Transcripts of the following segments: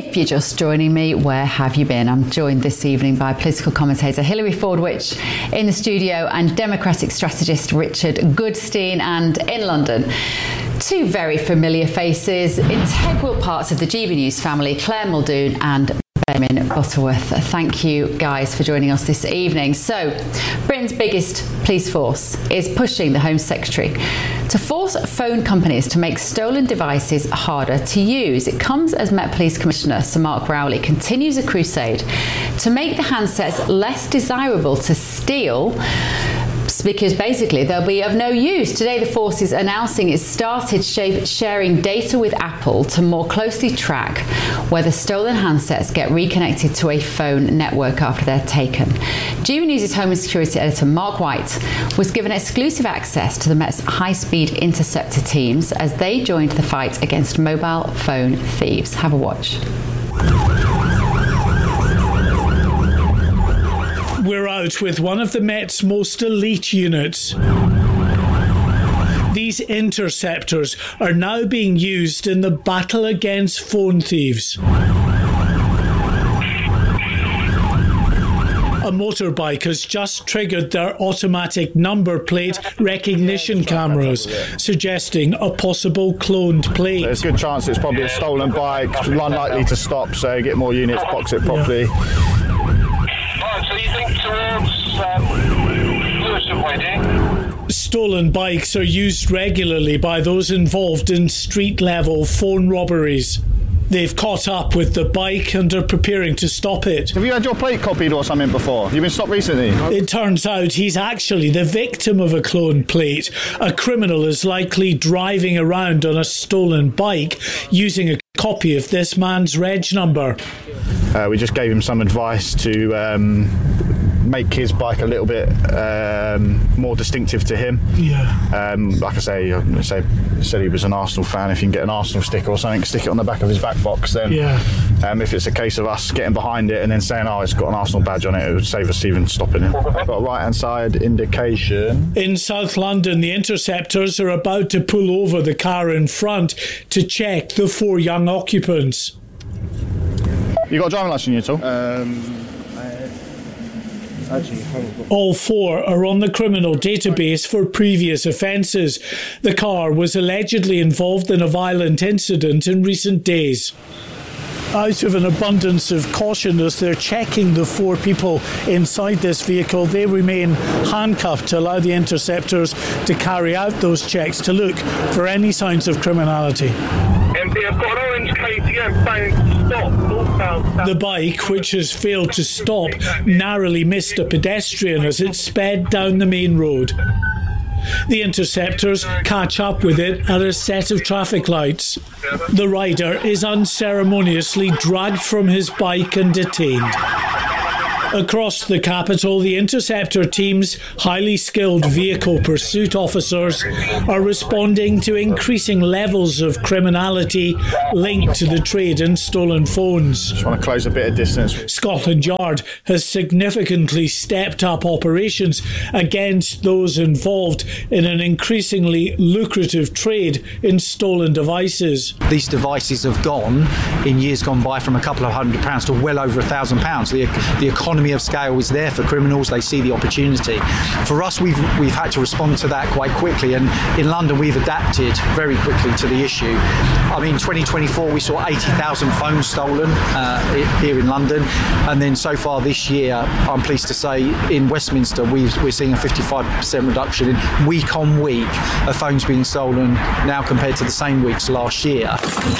If you're just joining me, where have you been? I'm joined this evening by political commentator Hilary Fordwich in the studio and Democratic strategist Richard Goodstein, and in London, two very familiar faces, integral parts of the GB News family, Claire Muldoon and Benjamin Butterworth. Thank you guys for joining us this evening. So, Britain's biggest police force is pushing the Home Secretary to force phone companies to make stolen devices harder to use. It comes as Met Police Commissioner Sir Mark Rowley continues a crusade to make the handsets less desirable to steal, because basically they'll be of no use. Today the force is announcing it's started sharing data with Apple to more closely track whether stolen handsets get reconnected to a phone network after they're taken. GB News' Home and Security editor Mark White was given exclusive access to the Met's high-speed interceptor teams as they joined the fight against mobile phone thieves. Have a watch. We're out with one of the Met's most elite units. These interceptors are now being used in the battle against phone thieves. A motorbike has just triggered their automatic number plate recognition cameras, suggesting a possible cloned plate. There's a good chance it's probably a stolen bike, unlikely to stop, so get more units, box it properly. So you think towards Lewisham way, do you? Stolen bikes are used regularly by those involved in street-level phone robberies. They've caught up with the bike and are preparing to stop it. Have you had your plate copied or something before? You've been stopped recently? It turns out he's actually the victim of a cloned plate. A criminal is likely driving around on a stolen bike using a copy of this man's reg number. We just gave him some advice to make his bike a little bit more distinctive to him. Yeah. Like I say, said he was an Arsenal fan. If you can get an Arsenal sticker or something, stick it on the back of his back box, then if it's a case of us getting behind it and then saying, oh, it's got an Arsenal badge on it, it would save us even stopping him. Got a right-hand side indication. In South London, the interceptors are about to pull over the car in front to check the four young occupants. You got a driving licence at all? All four are on the criminal database for previous offences. The car was allegedly involved in a violent incident in recent days. Out of an abundance of caution, as they're checking the four people inside this vehicle, they remain handcuffed to allow the interceptors to carry out those checks to look for any signs of criminality. MD, I've got an orange KTM saying stop. The bike, which has failed to stop, narrowly missed a pedestrian as it sped down the main road. The interceptors catch up with it at a set of traffic lights. The rider is unceremoniously dragged from his bike and detained. Across the capital, the interceptor team's highly skilled vehicle pursuit officers are responding to increasing levels of criminality linked to the trade in stolen phones. Just want to close a bit of distance. Scotland Yard has significantly stepped up operations against those involved in an increasingly lucrative trade in stolen devices. These devices have gone, in years gone by, from a couple of £100 to well over £1,000. The economy of scale is there for criminals. They see the opportunity. For us, we've had to respond to that quite quickly, and in London we've adapted very quickly to the issue. I mean, 2024 we saw 80,000 phones stolen here in London, and then so far this year, I'm pleased to say, in Westminster we're seeing a 55% reduction in week on week of phones being stolen now compared to the same weeks last year.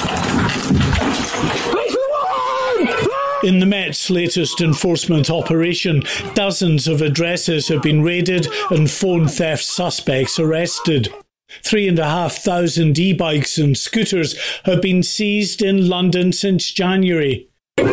In the Met's latest enforcement operation, dozens of addresses have been raided and phone theft suspects arrested. 3,500 e-bikes and scooters have been seized in London since January.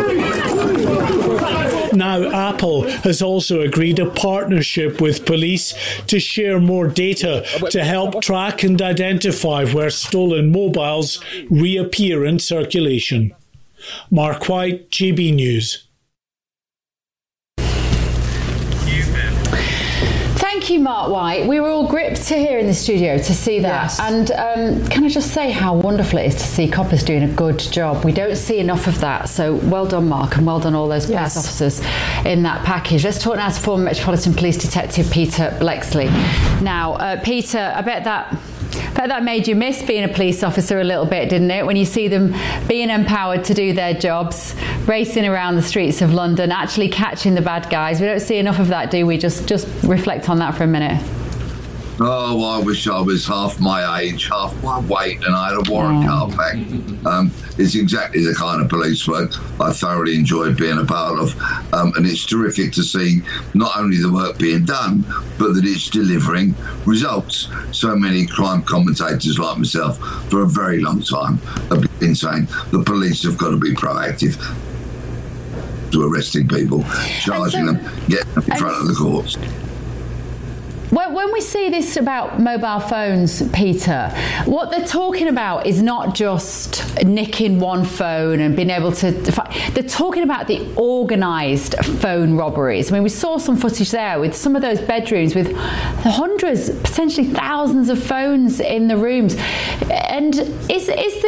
Now Apple has also agreed a partnership with police to share more data to help track and identify where stolen mobiles reappear in circulation. Mark White, GB News. Thank Thank you, Mark White. We were all gripped here in the studio to see that. Yes. And can I just say how wonderful it is to see coppers doing a good job. We don't see enough of that. So well done, Mark, and well done all those police officers in that package. Let's talk now to former Metropolitan Police Detective Peter Bleksley. Now, Peter, I bet that made you miss being a police officer a little bit, didn't it? When you see them being empowered to do their jobs, racing around the streets of London, actually catching the bad guys. We don't see enough of that, do we? Just reflect on that for a minute. Oh, I wish I was half my age, half my weight, and I had a warrant car back. It's exactly the kind of police work I thoroughly enjoyed being a part of. And it's terrific to see not only the work being done, but that it's delivering results. So many crime commentators like myself for a very long time have been saying the police have got to be proactive to arresting people, charging them, getting them in front of the courts. When we see this about mobile phones, Peter, what they're talking about is not just nicking one phone and being able to... They're talking about the organised phone robberies. I mean, we saw some footage there with some of those bedrooms with hundreds, potentially thousands of phones in the rooms. And is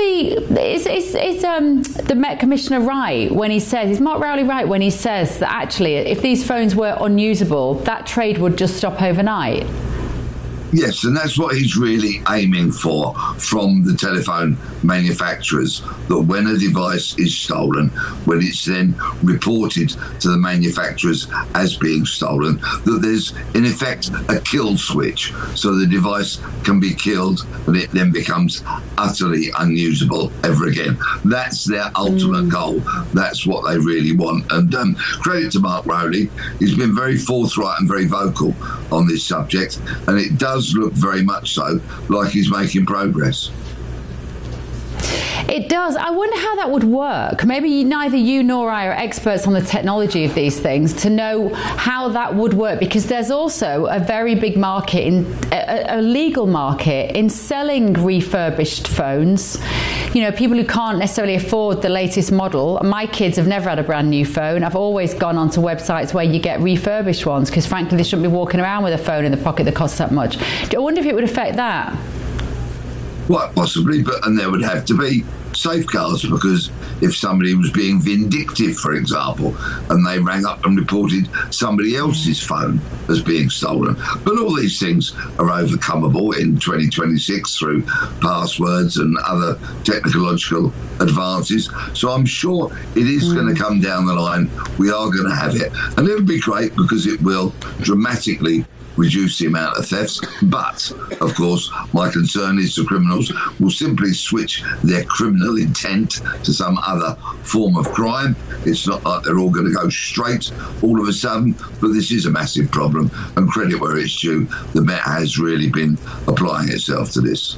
the Met Commissioner right when he says... Is Mark Rowley right when he says that actually, if these phones were unusable, that trade would just stop overnight? Yes, and that's what he's really aiming for from the telephone manufacturers, that when a device is stolen, when it's then reported to the manufacturers as being stolen, that there's in effect a kill switch, so the device can be killed and it then becomes utterly unusable ever again. That's their ultimate goal. That's what they really want. And credit to Mark Rowley, he's been very forthright and very vocal on this subject, and it does look very much so like he's making progress. It does. I wonder how that would work. Maybe neither you nor I are experts on the technology of these things to know how that would work, because there's also a very big market, a legal market, in selling refurbished phones. You know, people who can't necessarily afford the latest model. My kids have never had a brand new phone. I've always gone onto websites where you get refurbished ones, because frankly they shouldn't be walking around with a phone in the pocket that costs that much. I wonder if it would affect that. Quite possibly, and there would have to be safeguards, because if somebody was being vindictive, for example, and they rang up and reported somebody else's phone as being stolen. But all these things are overcomeable in 2026 through passwords and other technological advances. So I'm sure it is going to come down the line. We are going to have it. And it would be great, because it will dramatically reduce the amount of thefts. But, of course, my concern is the criminals will simply switch their criminal intent to some other form of crime. It's not like they're all going to go straight all of a sudden, but this is a massive problem, and credit where it's due, the Met has really been applying itself to this.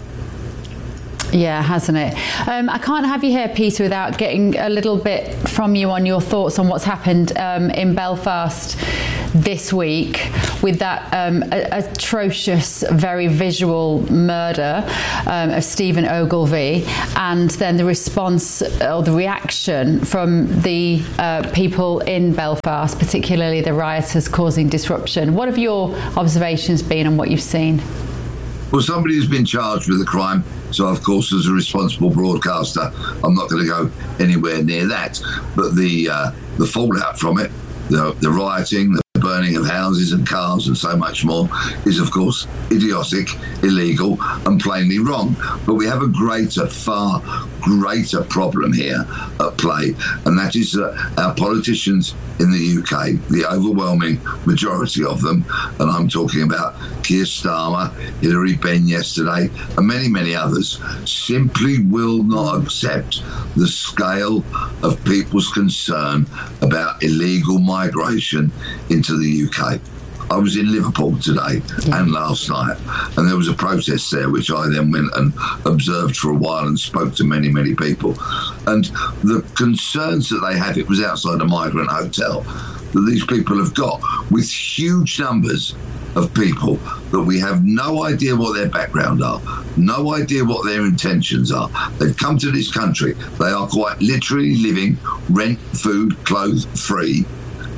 Yeah, hasn't it? I can't have you here, Peter, without getting a little bit from you on your thoughts on what's happened in Belfast this week with that atrocious, very visual murder of Stephen Ogilvie, and then the response or the reaction from the people in Belfast, particularly the rioters causing disruption. What have your observations been on what you've seen? Well, somebody has been charged with a crime, so of course, as a responsible broadcaster, I'm not going to go anywhere near that. But the fallout from it, the rioting, the burning of houses and cars and so much more, is of course idiotic, illegal and plainly wrong. But we have a far greater problem here at play, and that is that our politicians in the UK, the overwhelming majority of them, and I'm talking about Keir Starmer, Hilary Benn yesterday, and many, many others, simply will not accept the scale of people's concern about illegal migration into the UK. I was in Liverpool today and last night, and there was a protest there which I then went and observed for a while and spoke to many, many people. And the concerns that they have, it was outside a migrant hotel, that these people have got, with huge numbers of people that we have no idea what their background are, no idea what their intentions are. They've come to this country. They are quite literally living rent, food, clothes free.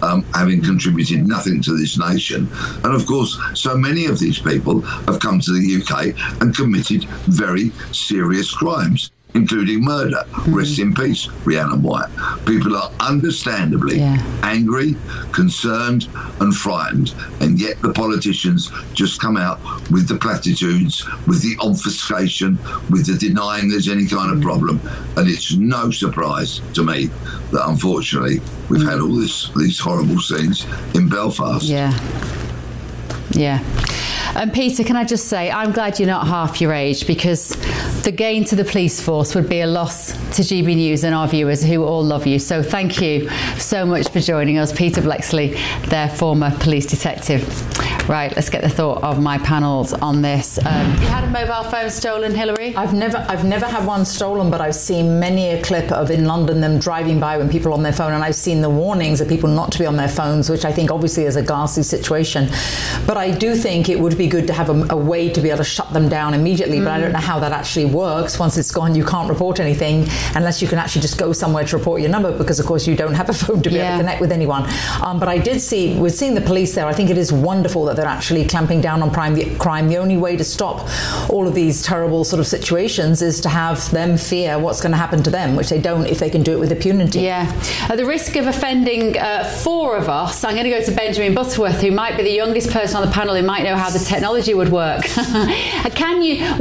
having contributed nothing to this nation. And of course, so many of these people have come to the UK and committed very serious crimes, including murder. Rest in peace, Rhiannon White. People are understandably angry, concerned and frightened, and yet the politicians just come out with the platitudes, with the obfuscation, with the denying there's any kind of problem. And it's no surprise to me that unfortunately we've had all these horrible scenes in Belfast. Yeah. And Peter, can I just say, I'm glad you're not half your age, because the gain to the police force would be a loss to GB News and our viewers who all love you. So thank you so much for joining us. Peter Bleksley, their former police detective. Right, let's get the thought of my panels on this. You had a mobile phone stolen, Hilary? I've never had one stolen, but I've seen many a clip of in London them driving by when people are on their phone, and I've seen the warnings of people not to be on their phones, which I think obviously is a ghastly situation. But I do think it would be good to have a way to be able to shut them down immediately, but I don't know how that actually works. Once it's gone, you can't report anything unless you can actually just go somewhere to report your number, because of course you don't have a phone to be able to connect with anyone. But I did see, we're seeing the police there. I think it is wonderful that they're actually clamping down on crime. The only way to stop all of these terrible sort of situations is to have them fear what's going to happen to them, which they don't if they can do it with impunity. At the risk of offending 4 of us, I'm going to go to Benjamin Butterworth, who might be the youngest person on the panel who might know how the technology would work. Benjamin,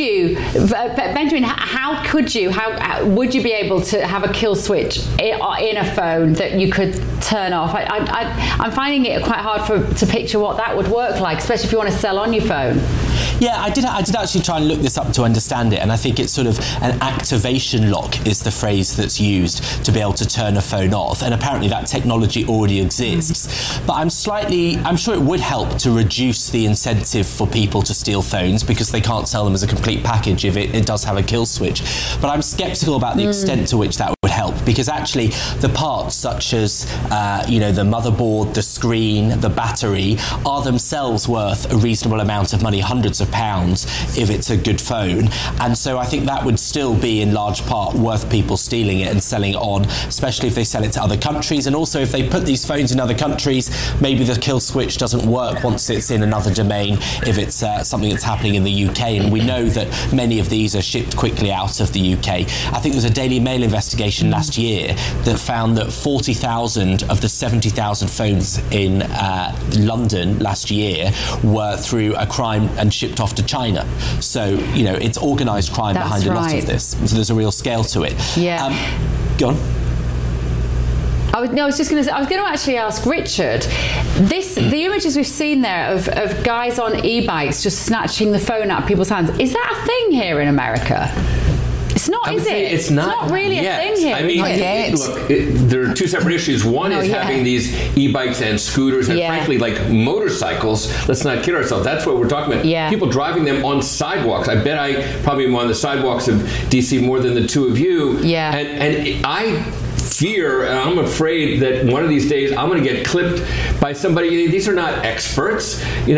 how would you be able to have a kill switch in a phone that you could turn off? I'm finding it quite hard to picture what that would work like, especially if you want to sell on your phone. Yeah, I did actually try and look this up to understand it, and I think it's sort of an activation lock is the phrase that's used to be able to turn a phone off, and apparently that technology already exists. But I'm sure it would help to reduce the incentive for people to steal phones, because they can't sell them as a complete package if it does have a kill switch. But I'm sceptical about the extent to which that would help, because actually the parts such as the motherboard, the screen, the battery are themselves worth a reasonable amount of money, hundreds of pounds, if it's a good phone. And so I think that would still be in large part worth people stealing it and selling it on, especially if they sell it to other countries. And also if they put these phones in other countries, maybe the kill switch doesn't work once it's in another domain if it's something that's happening in the UK. And we know that many of these are shipped quickly out of the UK. I think there was a Daily Mail investigation last year that found that 40,000 of the 70,000 phones in London last year were through a crime and shipped off to China. So, it's organised crime behind a lot of this. So there's a real scale to it. Go on. I was going to actually ask Richard, the images we've seen there of guys on e-bikes just snatching the phone out of people's hands, is that a thing here in America? It's not, is it? It's not really yet. A thing here. I mean, look, there are two separate issues. One is having these e-bikes and scooters and frankly, like motorcycles. Let's not kid ourselves. That's what we're talking about. People driving them on sidewalks. I bet I probably am on the sidewalks of DC more than the two of you. And I fear, and I'm afraid that one of these days I'm going to get clipped by somebody. These are not experts,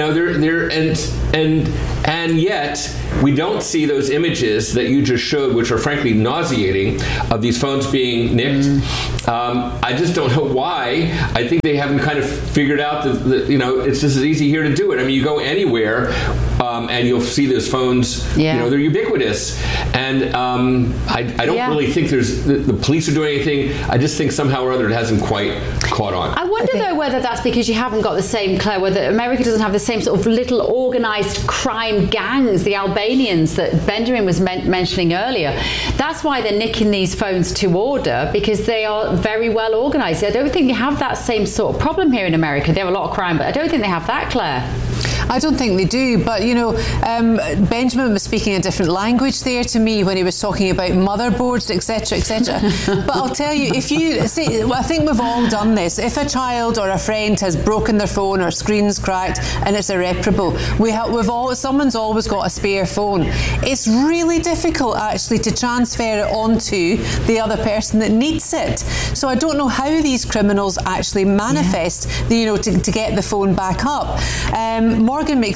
and yet we don't see those images that you just showed, which are frankly nauseating, of these phones being nicked. I just don't know why. I think they haven't kind of figured out that it's just as easy here to do it. I mean, you go anywhere and you'll see those phones. They're ubiquitous, and I don't really think the police are doing anything. I just think somehow or other it hasn't quite caught on. I wonder though whether that's because you haven't got the same, Claire, whether America doesn't have the same sort of little organised crime gangs, the Albanians that Benjamin was mentioning earlier. That's why they're nicking these phones to order, because they are very well organised. I don't think you have that same sort of problem here in America. They have a lot of crime, but I don't think they have that, Claire. I don't think they do, but Benjamin was speaking a different language there to me when he was talking about motherboards, etc., etc. But I'll tell you, if you see, I think we've all done this. If a child or a friend has broken their phone or screen's cracked and it's irreparable, someone's always got a spare phone. It's really difficult actually to transfer it onto the other person that needs it. So I don't know how these criminals actually manifest, to get the phone back up. Morgan McSweeney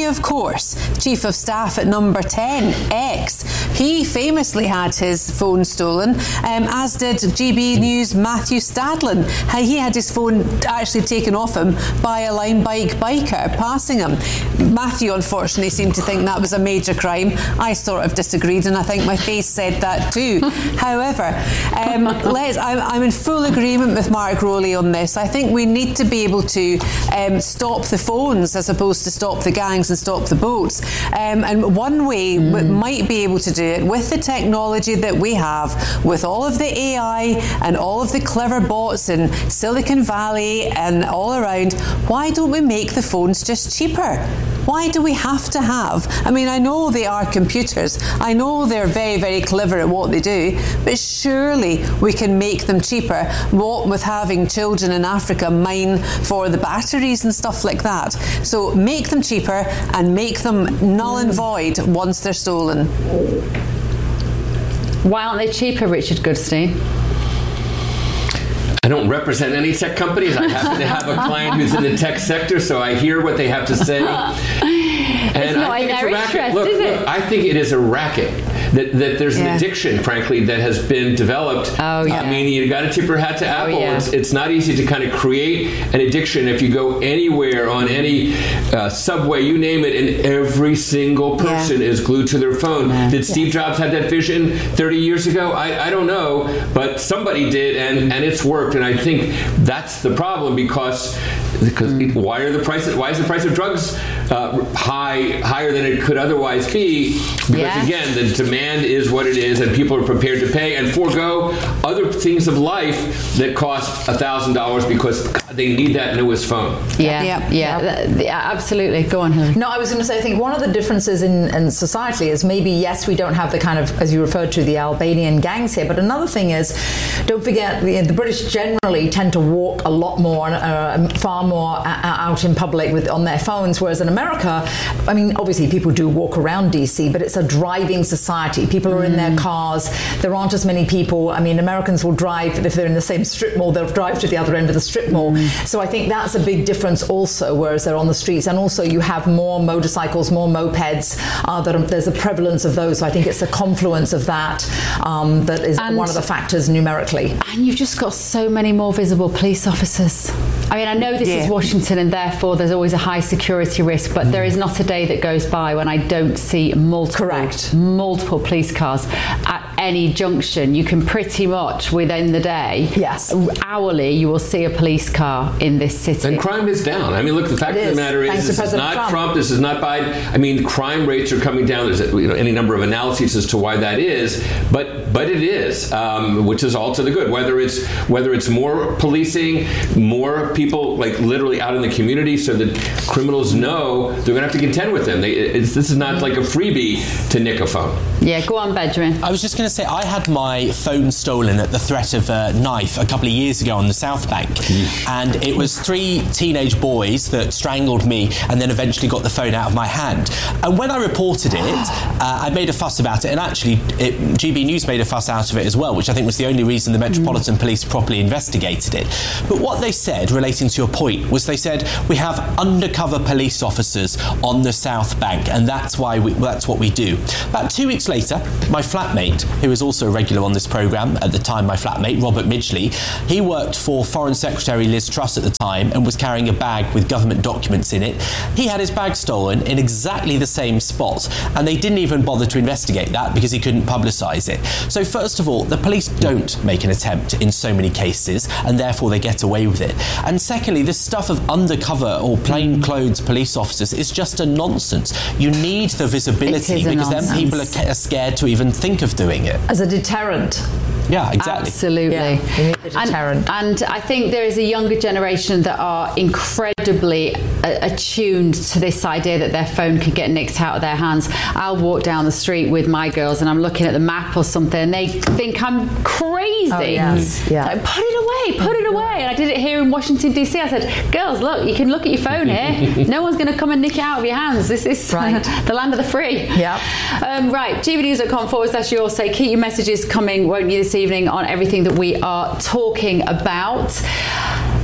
Comey, of course, Chief of Staff at Number 10, X, he famously had his phone stolen, as did GB News' Matthew Stadlen. He had his phone actually taken off him by a line bike biker passing him. Matthew, unfortunately, seemed to think that was a major crime. I sort of disagreed, and I think my face said that too. However, I'm in full agreement with Mark Rowley on this. I think we need to be able to stop the phones as opposed to stop the gangs and stop the boats. And one way we might be able to do it with the technology that we have, with all of the AI and all of the clever bots in Silicon Valley and all around, why don't we make the phones just cheaper? Why do we have to have? I mean, I know they are computers. I know they're very, very clever at what they do, but surely we can make them cheaper. What with having children in Africa mine for the batteries and stuff like that. So make them cheaper and make them null and void once they're stolen. Why aren't they cheaper, Richard Goodstein? I don't represent any tech companies. I happen to have a client who's in the tech sector, so I hear what they have to say. It's not in their interest, is it? Look, I think it is a racket. That there's an addiction, frankly, that has been developed. Oh, yeah. I mean, you got to tip your hat to Apple. It's not easy to kind of create an addiction. If you go anywhere on any subway, you name it, and every single person is glued to their phone. Did Steve Jobs have that vision 30 years ago? I don't know, but somebody did, and it's worked. And I think that's the problem because why is the price of drugs higher than it could otherwise be? Because again, the demand is what it is, and people are prepared to pay and forego other things of life that cost $1,000 because they need that newest phone. Absolutely. Go on, Hilary. No, I was going to say, I think one of the differences in society is maybe, yes, we don't have the kind of, as you referred to, the Albanian gangs here, but another thing is, don't forget, the British generally tend to walk a lot more, far more out in public on their phones, whereas in America, I mean, obviously people do walk around DC, but it's a driving society. People are in their cars. There aren't as many people. I mean, Americans will drive, if they're in the same strip mall, they'll drive to the other end of the strip mall. So I think that's a big difference also, whereas they're on the streets. And also you have more motorcycles, more mopeds. There's a prevalence of those. So I think it's the confluence of that that is one of the factors numerically. And you've just got so many more visible police officers. I mean, I know this is Washington and therefore there's always a high security risk, but there is not a day that goes by when I don't see multiple police cars at any junction. You can pretty much within the day, hourly, you will see a police car in this city. And crime is down. I mean, look, the fact of the matter is, this is not Trump, this is not Biden. I mean, crime rates are coming down. There's any number of analyses as to why that is, but it is, which is all to the good. Whether it's more policing, more people like literally out in the community, so that criminals know they're going to have to contend with them. This is not like a freebie to nick a phone. Yeah, go on, Benjamin. I was just going to say, I had my phone stolen at the threat of a knife a couple of years ago on the South Bank. And it was 3 teenage boys that strangled me and then eventually got the phone out of my hand. And when I reported it, I made a fuss about it. And actually, GB News made a fuss out of it as well, which I think was the only reason the Metropolitan Police properly investigated it. But what they said, relating to your point, was they said, we have undercover police officers on the South Bank, and that's what we do. About 2 weeks later, my flatmate, who was also a regular on this programme at the time, my flatmate, Robert Midgley, he worked for Foreign Secretary Liz Truss at the time and was carrying a bag with government documents in it. He had his bag stolen in exactly the same spot, and they didn't even bother to investigate that because he couldn't publicise it. So first of all, the police don't make an attempt in so many cases, and therefore they get away with it. And secondly, this stuff of undercover or plainclothes police officers is just a nonsense. You need the visibility because then people are scared to even think of doing it. As a deterrent. Yeah, exactly. Absolutely. Yeah, you need the deterrent. And I think there is a younger generation that are incredibly attuned to this idea that their phone could get nicked out of their hands. I'll walk down the street with my girls and I'm looking at the map or something and they think I'm crazy. Oh, yes. Yeah. Like, put it away. And I did it here in Washington, D.C. I said, girls, look, you can look at your phone here. No one's going to come and nick it out of your hands. This is the land of the free. Yeah. Right, gbnews.com/your say. Keep your messages coming, won't you, this evening on everything that we are talking about.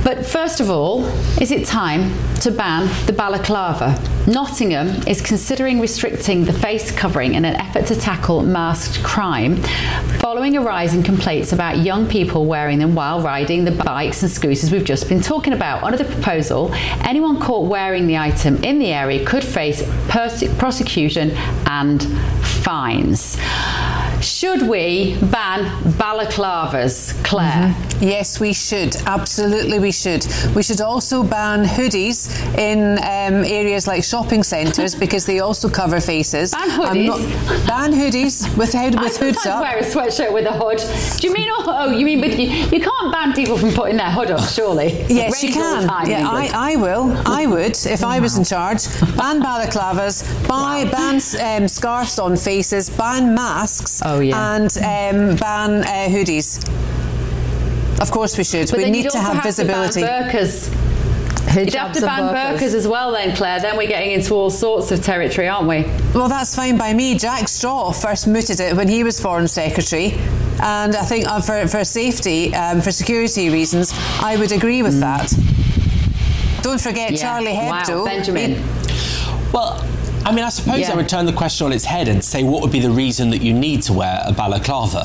But first of all, is it time to ban the balaclava? Nottingham is considering restricting the face covering in an effort to tackle masked crime, following a rise in complaints about young people wearing them while riding the bikes and scooters we've just been talking about. Under the proposal, anyone caught wearing the item in the area could face prosecution and fines. Should we ban balaclavas, Claire? Yes, we should. Absolutely, we should. We should also ban hoodies in areas like shopping centres because they also cover faces. Ban hoodies? Ban hoodies with hoods up. I wear a sweatshirt with a hood. Do you mean? Oh, you mean you can't ban people from putting their hood up, surely? Yes, you can. Yeah, I will. I would if I was in charge. Ban balaclavas. Ban scarves on faces. Ban masks. Oh, yeah. And ban hoodies. Of course we should. But we then need to have visibility. To ban burqas. You'd have to ban burqas as well then, Claire. Then we're getting into all sorts of territory, aren't we? Well, that's fine by me. Jack Straw first mooted it when he was Foreign Secretary. And I think for safety, for security reasons, I would agree with that. Don't forget Charlie Hebdo. Wow, Benjamin. Well, I mean, I suppose I would turn the question on its head and say, what would be the reason that you need to wear a balaclava?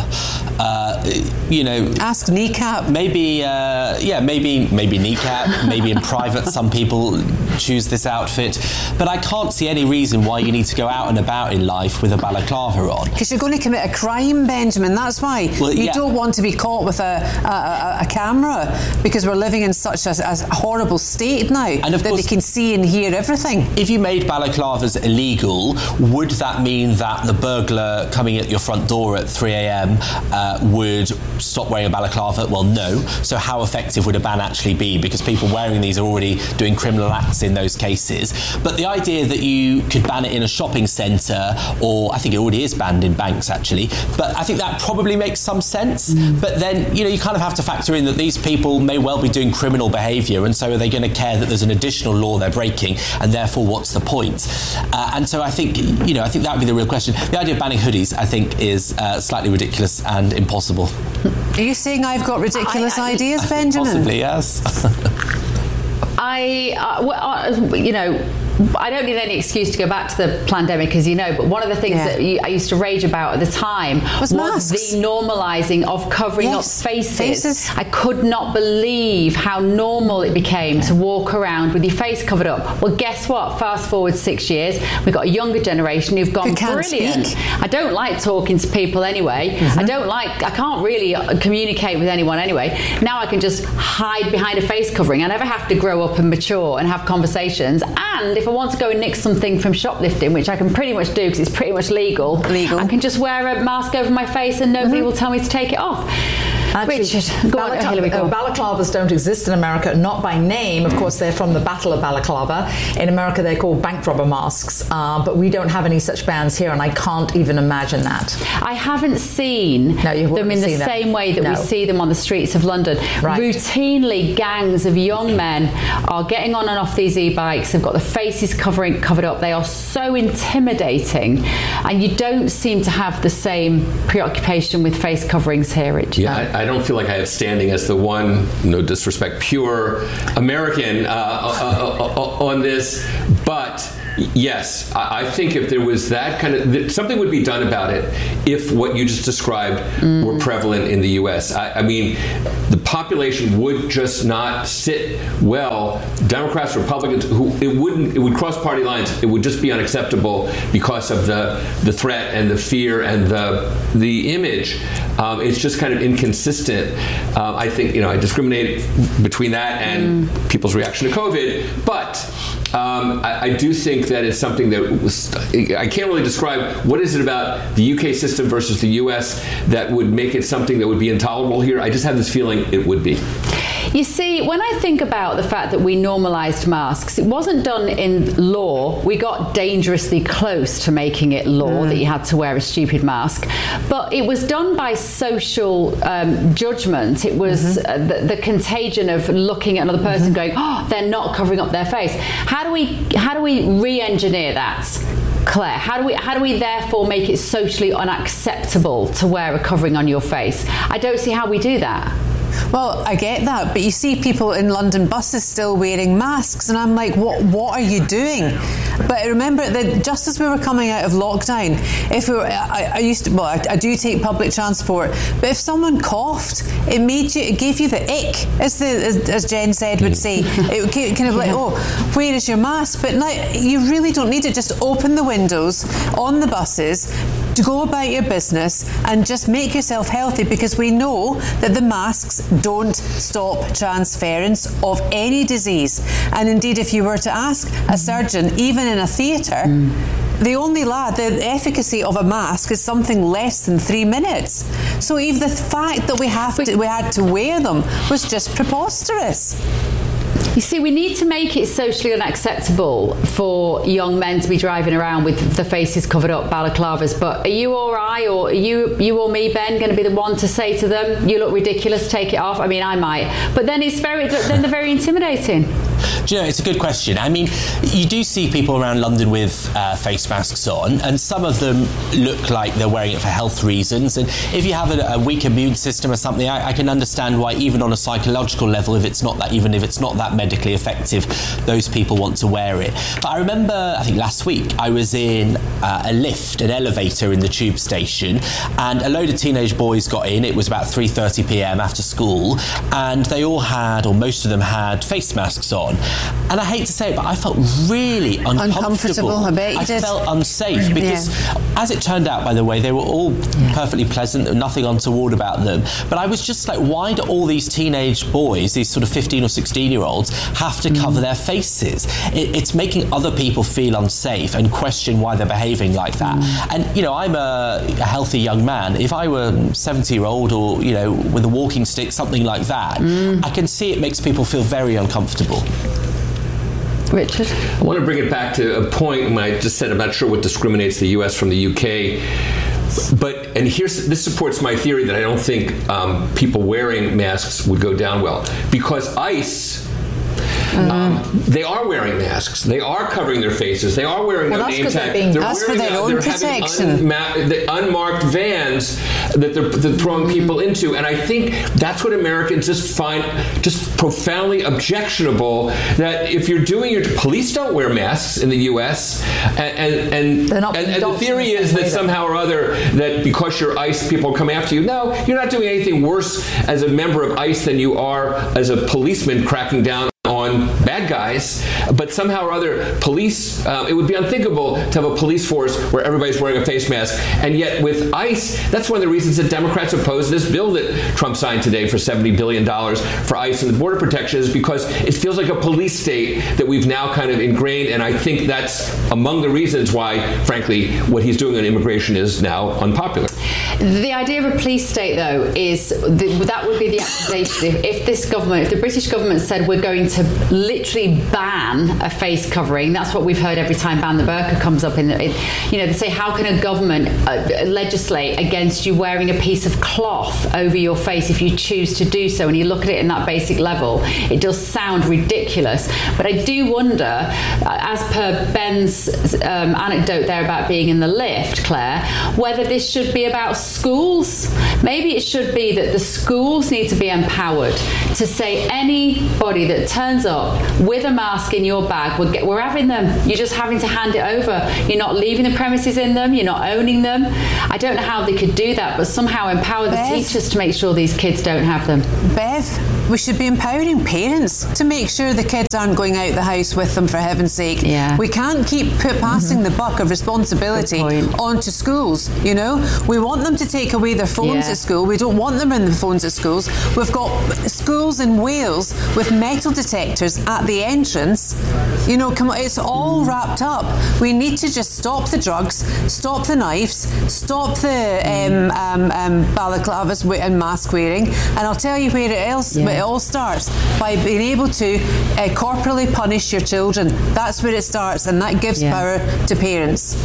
Ask kneecap. Maybe kneecap. Maybe in private, some people choose this outfit. But I can't see any reason why you need to go out and about in life with a balaclava on. Because you're going to commit a crime, Benjamin. That's why. Well, you don't want to be caught with a camera because we're living in such a horrible state now and that they can see and hear everything. If you made balaclavas illegal, would that mean that the burglar coming at your front door at 3 a.m. Would stop wearing a balaclava? Well, no. So how effective would a ban actually be? Because people wearing these are already doing criminal acts in those cases. But the idea that you could ban it in a shopping centre, or I think it already is banned in banks actually, but I think that probably makes some sense. But then, you kind of have to factor in that these people may well be doing criminal behaviour, and so are they going to care that there's an additional law they're breaking, and therefore what's the point? And so I think that would be the real question. The idea of banning hoodies, I think, is slightly ridiculous and impossible. Are you saying I've got ridiculous ideas, Benjamin? Possibly, yes. I don't need any excuse to go back to the pandemic, as you know, but one of the things that I used to rage about at the time was the normalising of covering up faces. I could not believe how normal it became to walk around with your face covered up. Well, guess what? Fast forward 6 years, we've got a younger generation who've gone brilliant. I don't like talking to people anyway. I can't really communicate with anyone anyway. Now I can just hide behind a face covering. I never have to grow up and mature and have conversations. And if I want to go and nick something from shoplifting, which I can pretty much do because it's pretty much legal, I can just wear a mask over my face and nobody will tell me to take it off. Actually, Richard, go on, Hillary, go on. Balaclavas don't exist in America, not by name. Of course, they're from the Battle of Balaclava. In America, they're called bank robber masks, but we don't have any such bans here, and I can't even imagine that. I haven't seen them in the same way that we see them on the streets of London. Right. Routinely, gangs of young men are getting on and off these e-bikes. They've got their faces covered up. They are so intimidating, and you don't seem to have the same preoccupation with face coverings here, Richard. Yeah, I don't feel like I have standing as the one, no disrespect, pure American on this, but yes, I think if there was that kind of, something would be done about it if what you just described were prevalent in the U.S. I mean, the population would just not sit well. Democrats, Republicans, it would cross party lines. It would just be unacceptable because of the threat and the fear and the image. It's just kind of inconsistent. I think, I discriminate between that and people's reaction to COVID, but I do think that it's something that I can't really describe. What is it about the UK system versus the US that would make it something that would be intolerable here? I just have this feeling it would be. You see, when I think about the fact that we normalised masks, it wasn't done in law. We got dangerously close to making it law that you had to wear a stupid mask. But it was done by social judgment. It was the contagion of looking at another person going, oh, they're not covering up their face. How do we re-engineer that? Claire, how do we therefore make it socially unacceptable to wear a covering on your face? I don't see how we do that. Well, I get that, but you see people in London buses still wearing masks, and I'm like, what are you doing? But remember that just as we were coming out of lockdown, if we were, I do take public transport, but if someone coughed, it gave you the ick, as Jen said would say. It would kind of like, oh, where is your mask? But now you really don't need it. Just open the windows on the buses, to go about your business and just make yourself healthy, because we know that the masks don't stop transference of any disease. And indeed, if you were to ask a surgeon, even in a theatre, the efficacy of a mask is something less than 3 minutes. So even the fact that we had to wear them was just preposterous. You see, we need to make it socially unacceptable for young men to be driving around with the faces covered up, balaclavas. But are you or I, or are you or me, Ben, going to be the one to say to them, "You look ridiculous, take it off"? I mean, I might, but then they're very intimidating. Do you know, it's a good question. I mean, you do see people around London with face masks on, and some of them look like they're wearing it for health reasons. And if you have a weak immune system or something, I can understand why, even on a psychological level, even if it's not that medically effective, those people want to wear it. But I remember, I think last week, I was in an elevator in the tube station, and a load of teenage boys got in. It was about 3:30 p.m. after school, and they all had, or most of them had, face masks on. And I hate to say it, but I felt really uncomfortable. I bet you did. I felt unsafe because, as it turned out, by the way, they were all perfectly pleasant, nothing untoward about them. But I was just like, why do all these teenage boys, these sort of 15 or 16-year-olds, have to cover their faces? It's making other people feel unsafe and question why they're behaving like that. And, you know, I'm a healthy young man. If I were 70-year-old or, you know, with a walking stick, something like that, I can see it makes people feel very uncomfortable. Richard? I want to bring it back to a point when I just said I'm not sure what discriminates the US from the UK. This supports my theory that I don't think people wearing masks would go down well. Because ICE, they are wearing masks. They are covering their faces. They are wearing their name tag. That's for their own protection. The unmarked vans that they're throwing people into, and I think that's what Americans just find just profoundly objectionable. That if you're doing your police don't wear masks in the U.S. and the theory is that somehow or other that because you're ICE, people come after you. No, you're not doing anything worse as a member of ICE than you are as a policeman cracking down on bad guys, but somehow or other police, it would be unthinkable to have a police force where everybody's wearing a face mask. And yet with ICE, that's one of the reasons that Democrats oppose this bill that Trump signed today for $70 billion for ICE and the border protection, is because it feels like a police state that we've now kind of ingrained. And I think that's among the reasons why, frankly, what he's doing on immigration is now unpopular. The idea of a police state, though, is that would be the accusation. If the British government said we're going to literally ban a face covering, that's what we've heard every time ban the burqa comes up. They say, how can a government legislate against you wearing a piece of cloth over your face if you choose to do so? And you look at it in that basic level, it does sound ridiculous. But I do wonder, as per Ben's anecdote there about being in the lift, Claire, whether this should be about schools. Maybe it should be that the schools need to be empowered to say anybody that turns up with a mask in your bag, we're having them. You're just having to hand it over. You're not leaving the premises in them. You're not owning them. I don't know how they could do that, but somehow empower the teachers to make sure these kids don't have them. Bev, we should be empowering parents to make sure the kids aren't going out the house with them, for heaven's sake. Yeah. We can't keep passing the buck of responsibility onto schools, you know? We want them to take away their phones at school. We don't want them in the phones at schools. We've got schools in Wales with metal detectors at the entrance. You know, come on, it's all wrapped up. We need to just stop the drugs, stop the knives, stop the balaclavas and mask wearing. And I'll tell you where it all starts, by being able to corporally punish your children. That's where it starts, and that gives power to parents.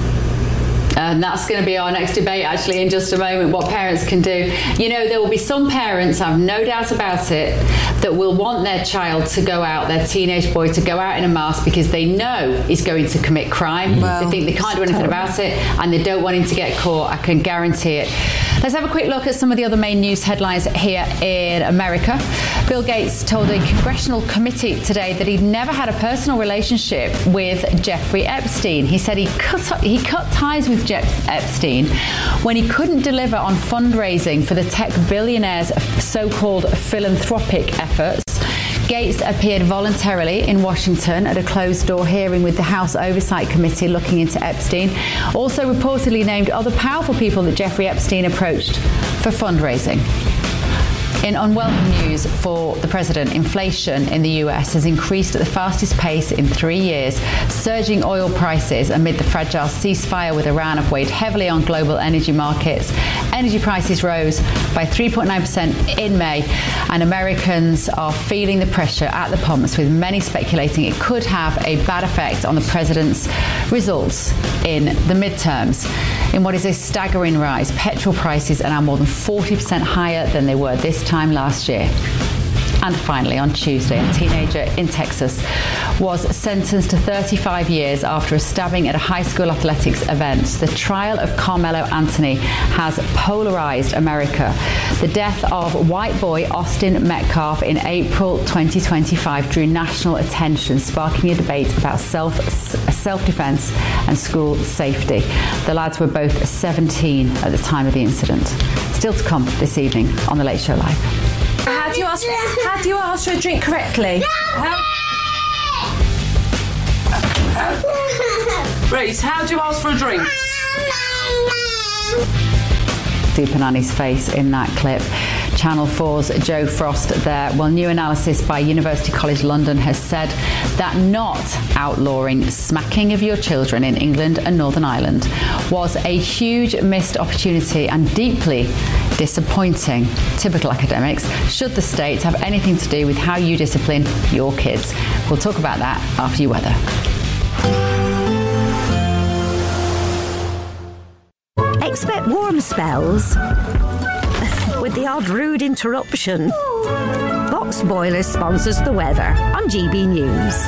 And that's going to be our next debate, actually, in just a moment, what parents can do. You know, there will be some parents, I have no doubt about it, that will want their child to go out, their teenage boy to go out in a mask because they know he's going to commit crime. They think they can't do anything about it, and they don't want him to get caught. I can guarantee it. Let's have a quick look at some of the other main news headlines here in America. Bill Gates told a congressional committee today that he'd never had a personal relationship with Jeffrey Epstein. He said he cut ties with Jeff Epstein when he couldn't deliver on fundraising for the tech billionaire's so-called philanthropic efforts. Gates appeared voluntarily in Washington at a closed-door hearing with the House Oversight Committee looking into Epstein. Also reportedly named other powerful people that Jeffrey Epstein approached for fundraising. In unwelcome news for the president, inflation in the US has increased at the fastest pace in 3 years. Surging oil prices amid the fragile ceasefire with Iran have weighed heavily on global energy markets. Energy prices rose by 3.9% in May, and Americans are feeling the pressure at the pumps, with many speculating it could have a bad effect on the president's results in the midterms. In what is a staggering rise, petrol prices are now more than 40% higher than they were this time last year. And finally, on Tuesday, a teenager in Texas was sentenced to 35 years after a stabbing at a high school athletics event. The trial of Carmelo Anthony has polarized America. The death of white boy Austin Metcalf in April 2025 drew national attention, sparking a debate about self-defense and school safety. The lads were both 17 at the time of the incident. Still to come this evening on The Late Show Live. How do you ask for a drink correctly? Reese, how do you ask for a drink? Super Nanny's face in that clip. Channel 4's Joe Frost there. Well, new analysis by University College London has said that not outlawing smacking of your children in England and Northern Ireland was a huge missed opportunity and deeply disappointing. Typical academics. Should the state have anything to do with how you discipline your kids? We'll talk about that after your weather. Expect warm spells with the odd rude interruption. Box Boilers sponsors the weather on GB News.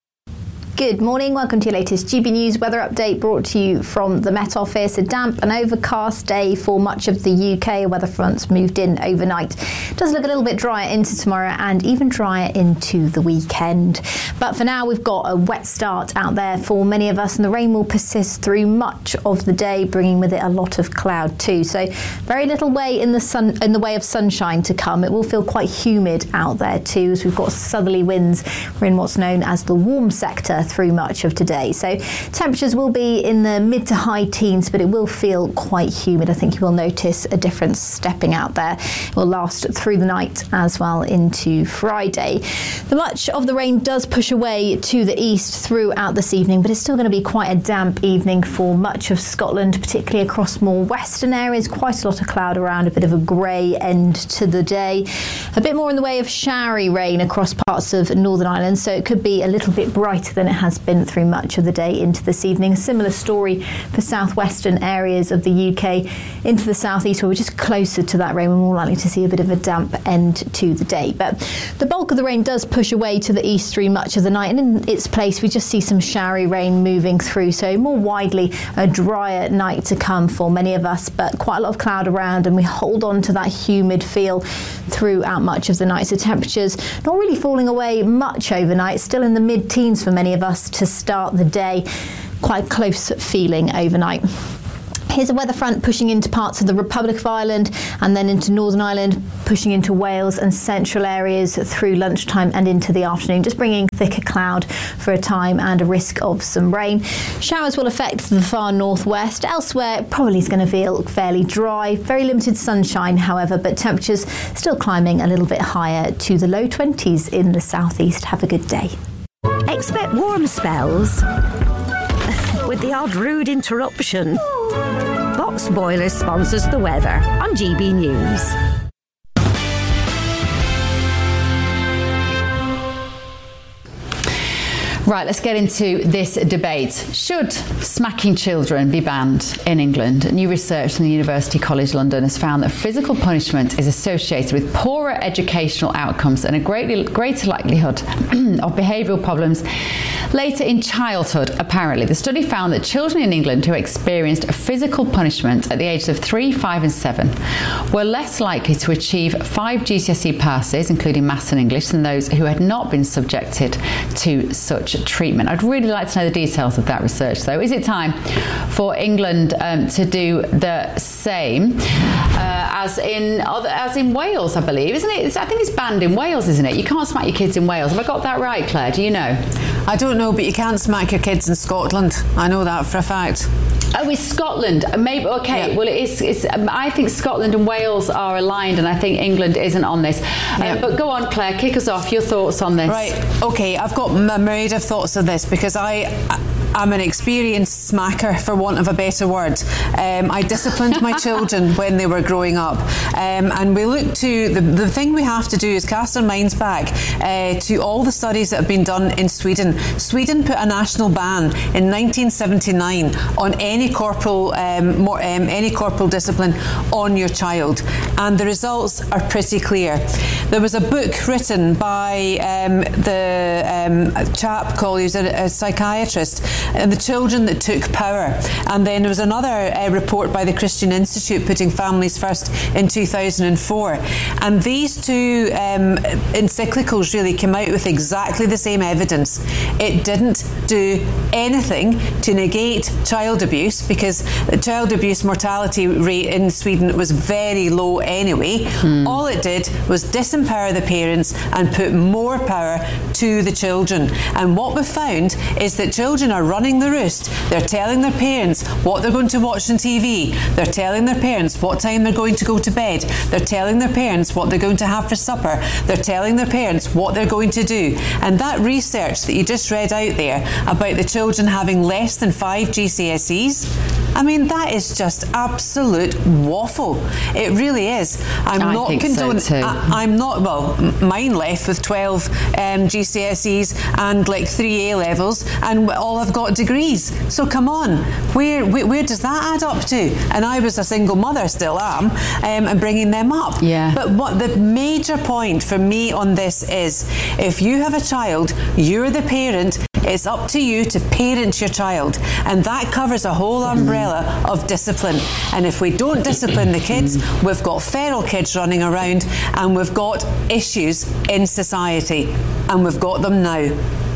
Good morning, welcome to your latest GB News weather update brought to you from the Met Office. A damp and overcast day for much of the UK. Weather fronts moved in overnight. It does look a little bit drier into tomorrow and even drier into the weekend. But for now, we've got a wet start out there for many of us, and the rain will persist through much of the day, bringing with it a lot of cloud too. So very little way in the way of sunshine to come. It will feel quite humid out there too, as we've got southerly winds. We're in what's known as the warm sector through much of today. So temperatures will be in the mid to high teens, but it will feel quite humid. I think you will notice a difference stepping out there. It will last through the night as well into Friday. Much of the rain does push away to the east throughout this evening, but it's still going to be quite a damp evening for much of Scotland, particularly across more western areas. Quite a lot of cloud around, a bit of a grey end to the day. A bit more in the way of showery rain across parts of Northern Ireland, so it could be a little bit brighter than it has been through much of the day into this evening. A similar story for southwestern areas of the UK into the southeast, where we're just closer to that rain. We're more likely to see a bit of a damp end to the day. But the bulk of the rain does push away to the east through much of the night, and in its place we just see some showery rain moving through. So more widely a drier night to come for many of us, but quite a lot of cloud around, and we hold on to that humid feel throughout much of the night. So temperatures not really falling away much overnight, still in the mid-teens for many of us to start the day. Quite close feeling overnight. Here's a weather front pushing into parts of the Republic of Ireland and then into Northern Ireland, pushing into Wales and central areas through lunchtime and into the afternoon, just bringing thicker cloud for a time and a risk of some rain. Showers will affect the far northwest. Elsewhere, probably is going to feel fairly dry. Very limited sunshine, however, but temperatures still climbing a little bit higher to the low 20s in the southeast. Have a good day. Expect warm spells with the odd rude interruption. Box Boilers sponsors the weather on GB News. Right, let's get into this debate. Should smacking children be banned in England? New research from the University College London has found that physical punishment is associated with poorer educational outcomes and a greater likelihood of behavioural problems later in childhood, apparently. The study found that children in England who experienced physical punishment at the ages of 3, 5 and 7 were less likely to achieve 5 GCSE passes, including maths and English, than those who had not been subjected to such treatment. I'd really like to know the details of that research, though. Is it time for England to do the same as in Wales, I believe, isn't it? I think it's banned in Wales, isn't it? You can't smack your kids in Wales. Have I got that right, Claire? Do you know? I don't know, but you can't smack your kids in Scotland. I know that for a fact. Oh, it's Scotland. Maybe, okay. Yeah. Well, it's. I think Scotland and Wales are aligned, and I think England isn't on this. But go on, Claire, kick us off. Your thoughts on this? Right. Okay, I've got a myriad of thoughts on this because I'm an experienced smacker, for want of a better word. I disciplined my children when they were growing up. And we look to, the thing we have to do is cast our minds back to all the studies that have been done in Sweden. Sweden put a national ban in 1979 on any corporal discipline on your child. And the results are pretty clear. There was a book written by the chap called, he was a psychiatrist, and the children that took power. And then there was another report by the Christian Institute putting families first in 2004. And these two encyclicals really came out with exactly the same evidence. It didn't do anything to negate child abuse, because the child abuse mortality rate in Sweden was very low anyway. All it did was disempower the parents and put more power to the children. And what we found is that children are running the roost. They're telling their parents what they're going to watch on TV. They're telling their parents what time they're going to go to bed. They're telling their parents what they're going to have for supper. They're telling their parents what they're going to do. And that research that you just read out there about the children having less than 5 GCSEs, I mean, that is just absolute waffle. It really is. I'm not condoning. I'm not. Well, mine left with 12 GCSEs and like 3 A levels, and all I've got degrees. So come on, where does that add up to? And I was a single mother, still am, and bringing them up. Yeah. But what the major point for me on this is, if you have a child, you're the parent. It's up to you to parent your child, and that covers a whole umbrella of discipline. And if we don't discipline the kids, we've got feral kids running around, and we've got issues in society, and we've got them now.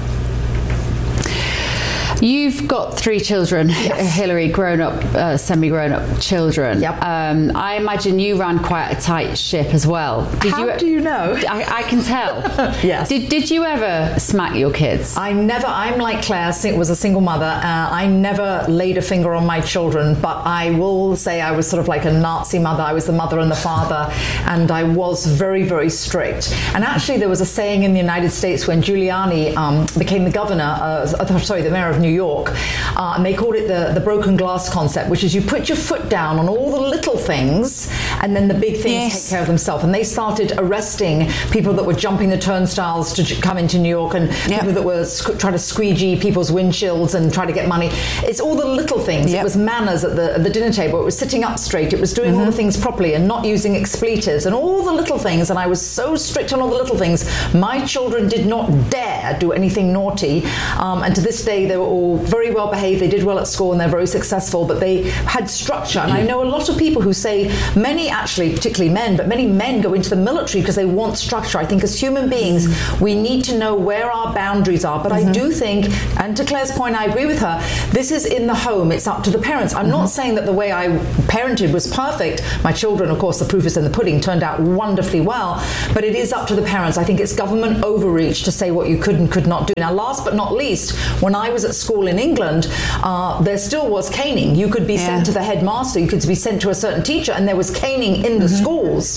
You've got 3 children, yes. Hilary, grown-up, semi-grown-up children. Yep. I imagine you ran quite a tight ship as well. How do you know? I can tell. Yes. Did you ever smack your kids? I'm like Claire, was a single mother. I never laid a finger on my children, but I will say I was sort of like a Nazi mother. I was the mother and the father, and I was very, very strict. And actually, there was a saying in the United States when Giuliani became the the mayor of New York, and they called it the broken glass concept, which is you put your foot down on all the little things and then the big things take care of themselves. And they started arresting people that were jumping the turnstiles to come into New York, and people that were trying to squeegee people's windshields and try to get money. It's all the little things. It was manners at the dinner table. It was sitting up straight. It was doing all the things properly and not using expletives and all the little things. And I was so strict on all the little things. My children did not dare do anything naughty. And to this day, they were all very well behaved. They did well at school and they're very successful, but they had structure. And I know a lot of people who say, many actually, particularly men, but many men go into the military because they want structure. I think as human beings, we need to know where our boundaries are. But I do think, and to Claire's point, I agree with her, this is in the home. It's up to the parents. I'm not saying that the way I parented was perfect. My children, of course, the proof is in the pudding, turned out wonderfully well, but it is up to the parents. I think it's government overreach to say what you could and could not do. Now, last but not least, when I was at school in England, there still was caning. You could be sent to the headmaster, you could be sent to a certain teacher, and there was caning in the schools.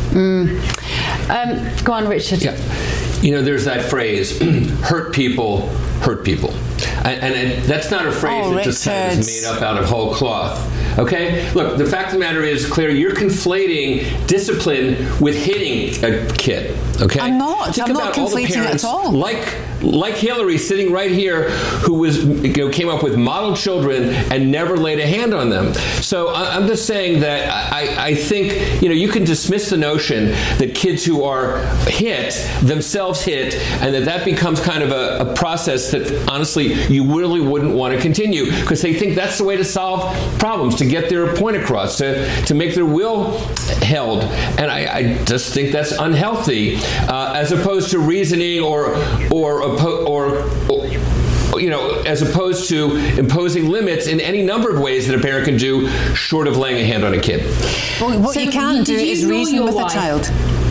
Go on, Richard. Yeah. You know, there's that phrase, hurt people, hurt people. And that's not a phrase that just kind of is made up out of whole cloth. Okay? Look, the fact of the matter is, Claire, you're conflating discipline with hitting a kid. Okay? I'm not. I'm not conflating it at all. Like like Hillary sitting right here, who came up with model children and never laid a hand on them. So I'm just saying that I think, you can dismiss the notion that kids who are hit themselves hit, and that becomes kind of a process that honestly you really wouldn't want to continue, because they think that's the way to solve problems, to get their point across, to make their will held. And I just think that's unhealthy, as opposed to reasoning or as opposed to imposing limits in any number of ways that a parent can do, short of laying a hand on a kid. Well, what you can't do is reason with a child.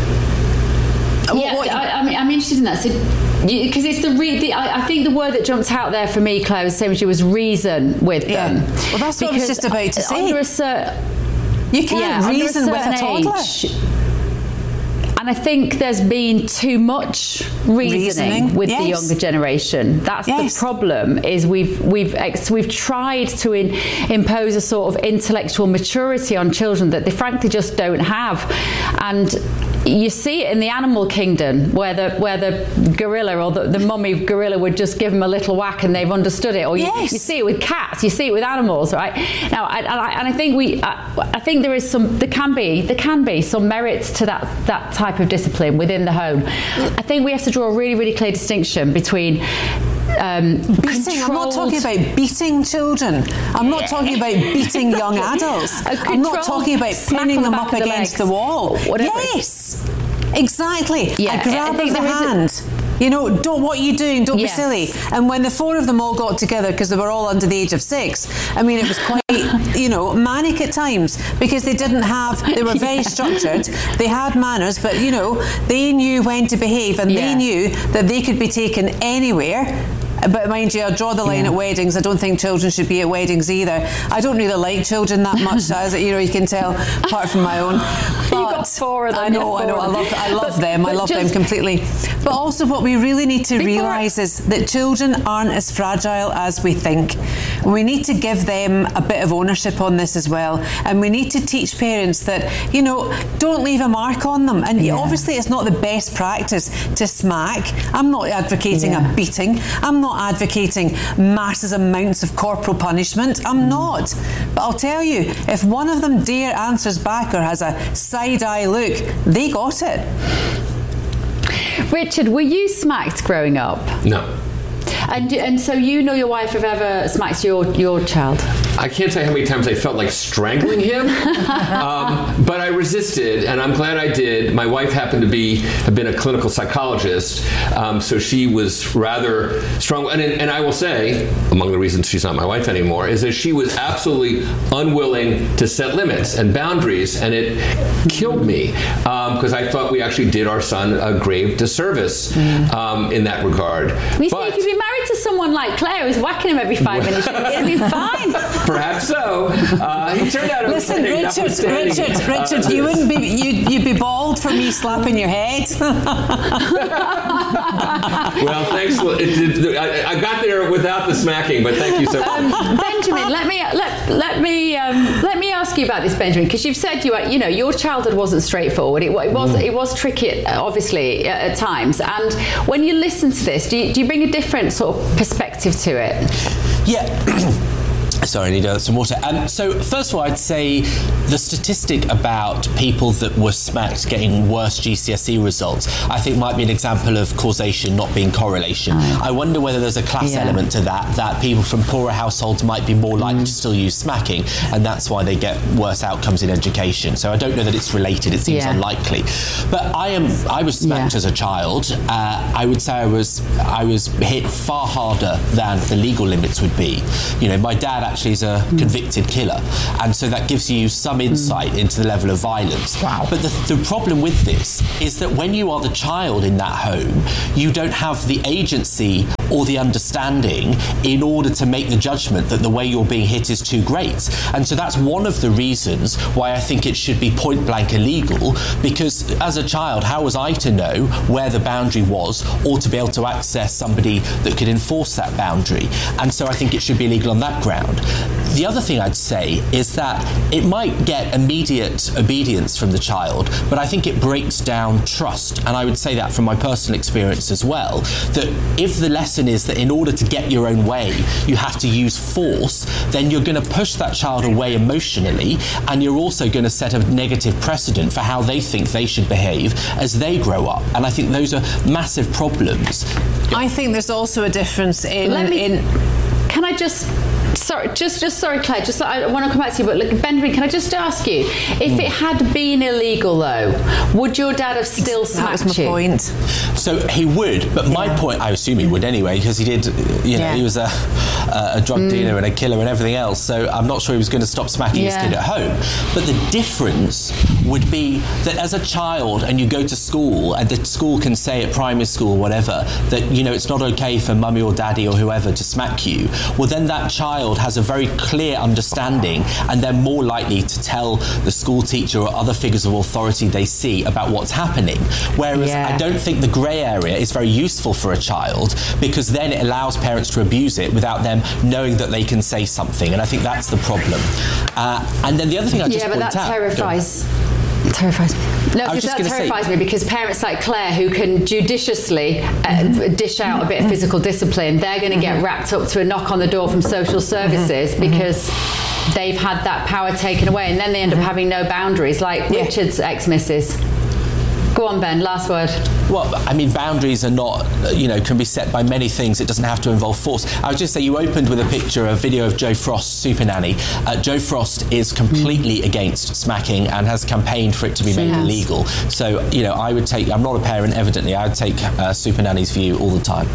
Yeah, I'm interested in that. So, because it's I think the word that jumped out there for me, Claire, was the same as you, was reason with them. Well, that's what I was just about to say. You can't reason with a toddler. And I think there's been too much reasoning with the younger generation. That's the problem. Is we've tried to impose a sort of intellectual maturity on children that they frankly just don't have, and you see it in the animal kingdom, where the gorilla or the mummy gorilla would just give them a little whack and they've understood it. Or you see it with cats, you see it with animals, right? Now, I think there can be some merit to that type of discipline within the home. I think we have to draw a really, really clear distinction between beating. I'm not talking about beating children. I'm not talking about beating young adults. I'm not talking about pinning them up against the wall. Yes, exactly. A grab of the hand. What are you doing? Don't be silly. And when the four of them all got together, because they were all under the age of 6, I mean, it was quite, manic at times, because they were very structured. They had manners, but, they knew when to behave, and they knew that they could be taken anywhere. But mind you, I draw the line at weddings. I don't think children should be at weddings either. I don't really like children that much, as you can tell, apart from my own. But you got 4 of them. I know. I love them. I love them completely. But also, what we really need to realise is that children aren't as fragile as we think. We need to give them a bit of ownership on this as well, and we need to teach parents that don't leave a mark on them. And obviously, it's not the best practice to smack. I'm not advocating a beating. I'm not advocating massive amounts of corporal punishment. I'm not. But I'll tell you, if one of them answers back or has a side-eye look, they got it. Richard, were you smacked growing up? No. And so your wife have ever smacked your child? I can't say how many times I felt like strangling him, but I resisted, and I'm glad I did. My wife happened to have been a clinical psychologist, so she was rather strong. And I will say, among the reasons she's not my wife anymore, is that she was absolutely unwilling to set limits and boundaries, and it killed me, because I thought we actually did our son a grave disservice in that regard. If you'd been married to someone like Claire who's whacking him every 5 minutes, it'd be fine. Perhaps so. He turned out. Listen, Richard, you wouldn't be. You'd be bald for me slapping your head. Well, thanks. I got there without the smacking, but thank you so much. Benjamin, let me ask you about this, Benjamin, because you've said your childhood wasn't straightforward. It was tricky, obviously, at times. And when you listen to this, do you bring a different sort of perspective to it? Yeah. Sorry, I need some water. So first of all, I'd say the statistic about people that were smacked getting worse GCSE results, I think might be an example of causation not being correlation. I wonder whether there's a class element to that people from poorer households might be more likely to still use smacking, and that's why they get worse outcomes in education. So I don't know that it's related. It seems unlikely. But I was smacked as a child. I would say I was hit far harder than the legal limits would be. My dad actually is a convicted killer, and so that gives you some insight into the level of violence. Wow. But the problem with this is that when you are the child in that home, you don't have the agency or the understanding in order to make the judgment that the way you're being hit is too great. And so that's one of the reasons why I think it should be point blank illegal, because as a child, how was I to know where the boundary was or to be able to access somebody that could enforce that boundary? And so I think it should be illegal on that ground. child. The other thing I'd say is that it might get immediate obedience from the child, but I think it breaks down trust. And I would say that from my personal experience as well, that if the lesson is that in order to get your own way, you have to use force, then you're going to push that child away emotionally, and you're also going to set a negative precedent for how they think they should behave as they grow up. And I think those are massive problems. I think there's also a difference Can I just... Sorry, Claire, I want to come back to you, but look, Benjamin, can I just ask you, if it had been illegal, though, would your dad have still smacked you? That was my point. So he would, but my point, I assume he would anyway, because he did, he was a drug dealer and a killer and everything else, so I'm not sure he was going to stop smacking his kid at home. But the difference would be that as a child, and you go to school, and the school can say at primary school or whatever, that, it's not okay for mummy or daddy or whoever to smack you, well, then that child has a very clear understanding, and they're more likely to tell the school teacher or other figures of authority they see about what's happening. Whereas I don't think the grey area is very useful for a child, because then it allows parents to abuse it without them knowing that they can say something, and I think that's the problem. And then the other thing I just point out... Terrifies me. No, because that terrifies me, because parents like Claire, who can judiciously dish out a bit of physical discipline, they're going to get wrapped up to a knock on the door from social services because they've had that power taken away, and then they end up having no boundaries, like Richard's ex-missus. Go on, Ben, last word. Well, I mean, boundaries are not, can be set by many things. It doesn't have to involve force. I would just say you opened with a video of Jo Frost, Super Nanny. Jo Frost is completely against smacking and has campaigned for it to be made illegal. So, I would take, I'm not a parent, evidently, I would take Super Nanny's view all the time.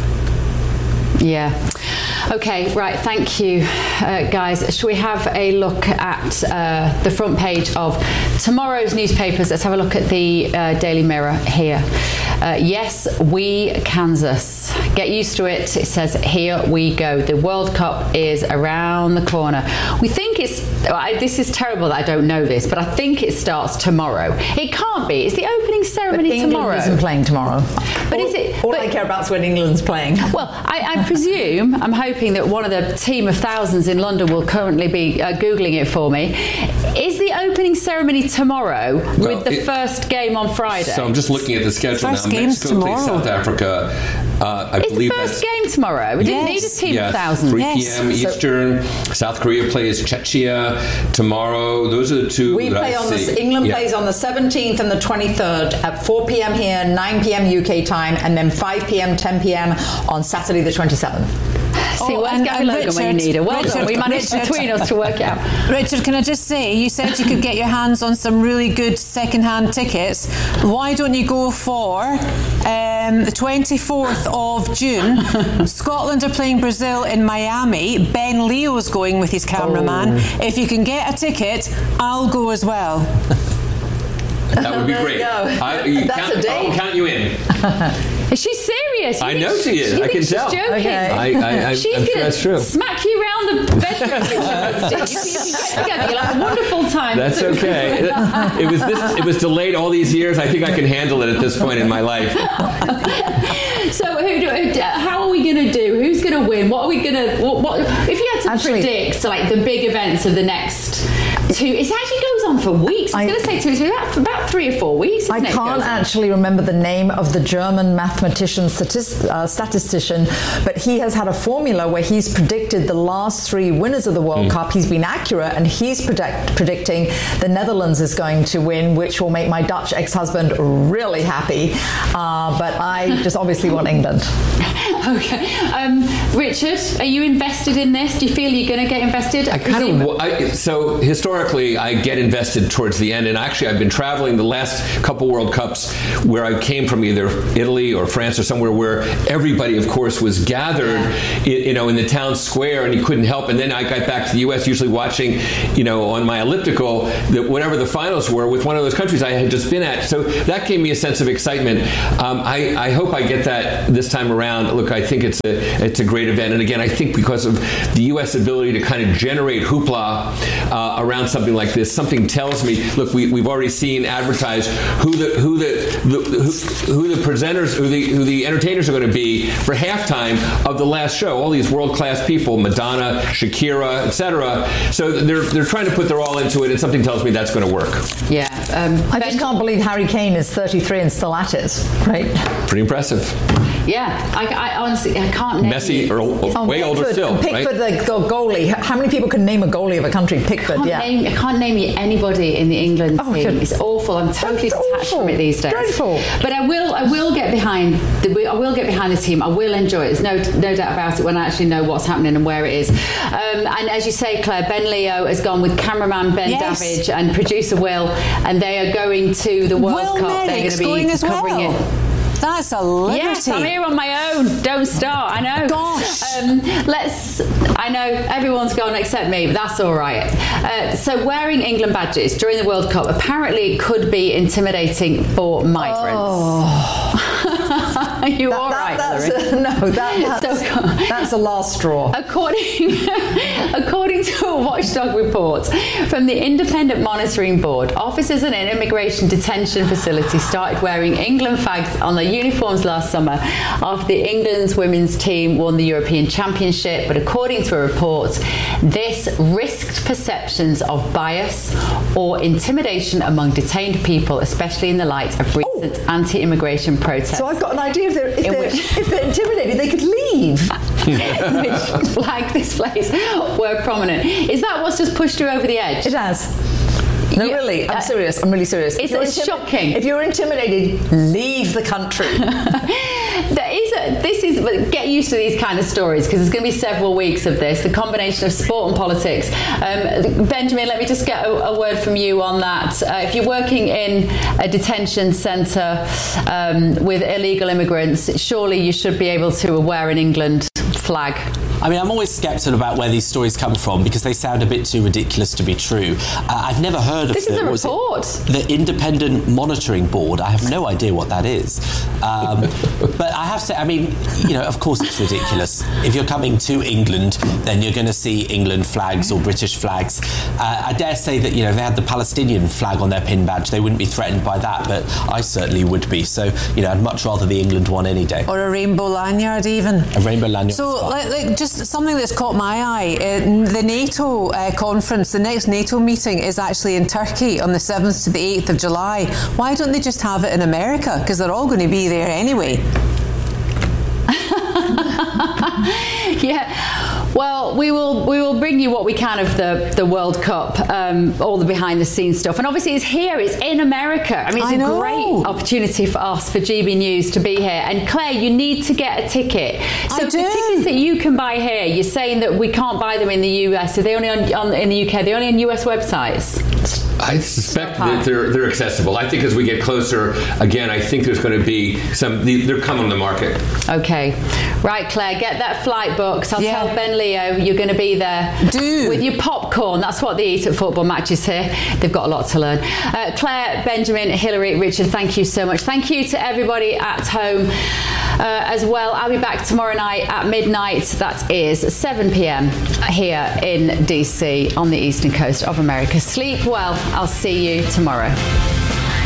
Yeah. Okay, right, thank you, guys. Shall we have a look at the front page of tomorrow's newspapers? Let's have a look at the Daily Mirror here. Yes, we Kansas. Get used to it. It says, here we go. The World Cup is around the corner. We think this is terrible that I don't know this, but I think it starts tomorrow. It can't be. It's the opening ceremony tomorrow. England isn't playing tomorrow. But is it? All I care about is when England's playing. Well, I presume, I'm hoping that one of the team of thousands in London will currently be Googling it for me. Is the opening ceremony tomorrow with the first game on Friday? So I'm just looking at the schedule now. Mexico plays South Africa. I believe the first game tomorrow. We didn't need a team of thousands. 3 p.m. Eastern. South Korea plays Czechia tomorrow. Those are the two England plays on the 17th and the 23rd at 4 p.m. here, 9 p.m. UK time, and then 5 p.m., 10 p.m. on Saturday the 27th. See, where's Gary Logan when you need her? Well done. We managed between us to work out. Richard, can I just say, you said you could get your hands on some really good second-hand tickets. Why don't you go for the 24th of June? Scotland are playing Brazil in Miami. Ben Leo's going with his cameraman. If you can get a ticket, I'll go as well. That would be great. That's a date. I'll count you in. Is she serious? I know she is. I can tell. She's joking. Okay. She's I'm sure that's true. Smack you around the bedroom. You get together. You'll have a wonderful time. That's okay. It was delayed all these years. I think I can handle it at this point in my life. So how are we going to do? Who's going to win? What are we going to... What if you had to predict like the big events of the next... It actually goes on for weeks. I was going to say 2 weeks, about 3 or 4 weeks. I can't actually remember the name of the German mathematician statistician, but he has had a formula where he's predicted the last 3 winners of the World Cup. He's been accurate, and he's predicting the Netherlands is going to win, which will make my Dutch ex-husband really happy. But I just obviously want England. Okay. Richard, are you invested in this? Do you feel you're going to get invested? So historically, I get invested towards the end, and actually I've been traveling the last couple World Cups where I came from either Italy or France or somewhere where everybody, of course, was gathered, in the town square, and you couldn't help. And then I got back to the U.S. usually watching, on my elliptical, whatever the finals were with one of those countries I had just been at. So that gave me a sense of excitement. I hope I get that this time around. Look, I think it's a great event, and again, I think because of the U.S. ability to kind of generate hoopla around something like this, something something tells me, look, we've already seen advertised who the presenters, who the entertainers are going to be for halftime of the last show. All these world-class people, Madonna, Shakira, etc. So they're trying to put their all into it, and something tells me that's going to work. Yeah. I just can't believe Harry Kane is 33 and still at it. Right? Pretty impressive. Yeah, I honestly, I can't name Messi, or way Pickford, older still, Pickford, right? the goalie. How many people can name a goalie of a country? Pickford, I can't name you anybody in the England team. It's awful. I'm totally detached from it these days. Dreadful. But I will get behind the team. I will enjoy it. There's no doubt about it when I actually know what's happening and where it is. And as you say, Claire, Ben Leo has gone with cameraman Ben Davidge and producer Will, and they are going to the World Cup. They're going to be covering it. That's a liberty. Yes, I'm here on my own. Don't start. I know. Gosh. I know everyone's gone except me, but that's all right. So wearing England badges during the World Cup apparently could be intimidating for migrants. Oh. Are you all right, Hillary? That's a last straw. According to a watchdog report from the Independent Monitoring Board, officers in an immigration detention facility started wearing England flags on their uniforms last summer after the England's women's team won the European Championship. But according to a report, this risked perceptions of bias or intimidation among detained people, especially in the light of recent anti-immigration protests. So I've got an idea. If they're intimidated, they could leave. Which flag displays were prominent. Is that what's just pushed you over the edge? It has. No, really, I'm serious. I'm really serious. It's shocking. If you're intimidated, leave the country. Get used to these kind of stories, because there's going to be several weeks of this, the combination of sport and politics. Benjamin, let me just get a word from you on that. If you're working in a detention centre with illegal immigrants, surely you should be able to wear an England flag. I mean, I'm always sceptical about where these stories come from because they sound a bit too ridiculous to be true. I've never heard of this. Is a report. The Independent Monitoring Board. I have no idea what that is. But I have to say, I mean, of course it's ridiculous. If you're coming to England, then you're going to see England flags or British flags. I dare say that, if they had the Palestinian flag on their pin badge, they wouldn't be threatened by that, but I certainly would be. So, I'd much rather the England one any day. Or a rainbow lanyard, even. A rainbow lanyard. So, just something that's caught my eye, the NATO conference, the next NATO meeting is actually in Turkey on the 7th to the 8th of July. Why don't they just have it in America? Because they're all going to be there anyway. Yeah. Well, we will bring you what we can of the World Cup, all the behind the scenes stuff, and obviously it's here, it's in America. I mean, it's a great opportunity for us, for GB News, to be here. And Claire, you need to get a ticket. So the tickets that you can buy here, you're saying that we can't buy them in the US. Are they only in the UK? They're only on US websites. I suspect that they're accessible. I think as we get closer, again, I think there's going to be they're coming to the market. Okay. Right, Claire, get that flight booked. I'll tell Ben Leo you're going to be there. With your popcorn. That's what they eat at football matches here. They've got a lot to learn. Claire, Benjamin, Hillary, Richard, thank you so much. Thank you to everybody at home as well. I'll be back tomorrow night at midnight. That is 7 p.m. here in DC on the eastern coast of America. Sleep well. I'll see you tomorrow.